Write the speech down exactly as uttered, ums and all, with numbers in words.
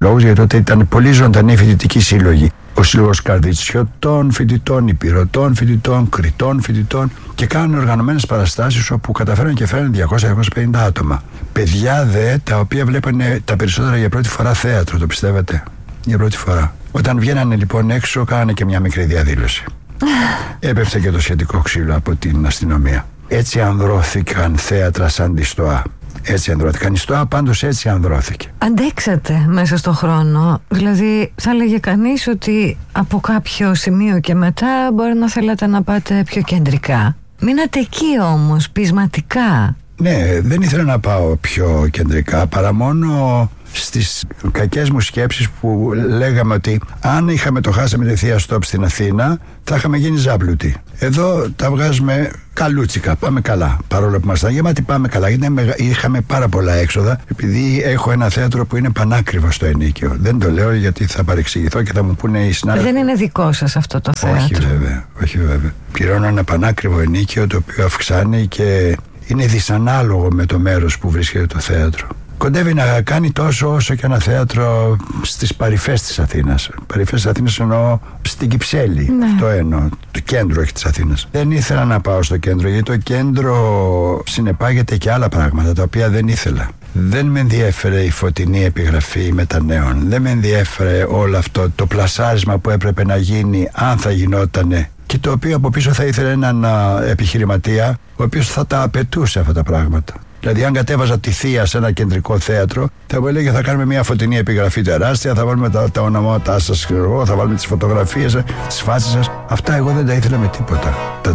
λόγους, γιατί τότε ήταν πολύ ζωντανή φοιτητική σύλλογη. Ο Σύλλογος Καρδιτσιωτών φοιτητών, υπηρωτών φοιτητών, κριτών φοιτητών, και κάνουν οργανωμένες παραστάσεις όπου καταφέραν και φέραν διακόσια με διακόσια πενήντα άτομα. Παιδιά δε, τα οποία βλέπανε τα περισσότερα για πρώτη φορά θέατρο, το πιστεύετε? Για πρώτη φορά. Όταν βγαίνανε λοιπόν έξω, κάνανε και μια μικρή διαδήλωση. Έπεφτε και το σχετικό ξύλο από την αστυνομία. Έτσι ανδρώθηκαν θέατρα σαν τη ΣΤΟΑ. Έτσι ανδρώθηκαν. Η ΣΤΟΑ πάντως έτσι ανδρώθηκε. Αντέξατε μέσα στον χρόνο. Δηλαδή θα έλεγε κανείς ότι από κάποιο σημείο και μετά μπορεί να θέλατε να πάτε πιο κεντρικά. Μείνατε εκεί όμως, πεισματικά. Ναι, δεν ήθελα να πάω πιο κεντρικά, παρά μόνο στις κακές μου σκέψεις που λέγαμε ότι αν είχαμε το χάσαμε τη Θεία Στόπ στην Αθήνα, θα είχαμε γίνει ζάπλουτοι. Εδώ τα βγάζουμε καλούτσικα, πάμε καλά. Παρόλο που ήμασταν γεμάτοι, πάμε καλά. Γιατί είχαμε πάρα πολλά έξοδα, επειδή έχω ένα θέατρο που είναι πανάκριβο στο ενίκιο. Δεν το λέω γιατί θα παρεξηγηθώ και θα μου πούνε οι συνάδελφοι. Δεν είναι δικό σας αυτό το θέατρο? Όχι βέβαια, όχι βέβαια. Πληρώνω ένα πανάκριβο ενίκιο, το οποίο αυξάνει και είναι δυσανάλογο με το μέρος που βρίσκεται το θέατρο. Κοντεύει να κάνει τόσο όσο και ένα θέατρο στις παρυφές της Αθήνας. Παρυφές της Αθήνας εννοώ στην Κυψέλη. Ναι. Αυτό εννοώ. Το κέντρο όχι της Αθήνας. Δεν ήθελα να πάω στο κέντρο, γιατί το κέντρο συνεπάγεται και άλλα πράγματα τα οποία δεν ήθελα. Δεν με ενδιέφερε η φωτεινή επιγραφή μετανέων. Δεν με ενδιέφερε όλο αυτό το πλασάρισμα που έπρεπε να γίνει, αν θα γινότανε. Και το οποίο από πίσω θα ήθελε έναν επιχειρηματία, ο οποίος θα τα απαιτούσε αυτά τα πράγματα. Δηλαδή, αν κατέβαζα τη Θεία σε ένα κεντρικό θέατρο, θα μου έλεγε: θα κάνουμε μια φωτεινή επιγραφή τεράστια, θα βάλουμε τα, τα ονόματά σας, θα βάλουμε τις φωτογραφίες, τις φάσεις σας. Αυτά εγώ δεν τα ήθελα με τίποτα.